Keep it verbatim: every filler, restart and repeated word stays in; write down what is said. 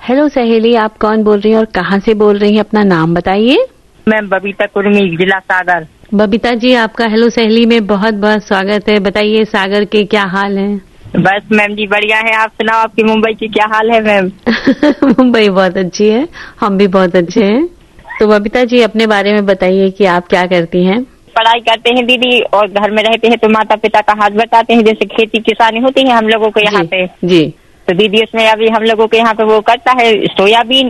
Hello सहेली, आप कौन बोल रही हैं और कहाँ से बोल रही हैं? अपना नाम बताइए। मैं बबीता कुर्मी, जिला सागर। बबीता जी, आपका हेलो सहेली में बहुत बहुत स्वागत है। बताइए सागर के क्या हाल है? बस मैम जी बढ़िया है। आप सुनाओ, आपकी मुंबई की क्या हाल है मैम? मुंबई बहुत अच्छी है, हम भी बहुत अच्छे हैं। तो बबीता जी अपने बारे में बताइए कि आप क्या करती हैं? पढ़ाई करते हैं दीदी, और घर में रहते हैं तो माता पिता का हाथ बटाते हैं। जैसे खेती किसानी होती है हम लोगों को यहाँ पे, जी। तो दीदी उसमें अभी हम लोगों के यहाँ पे वो करता है सोयाबीन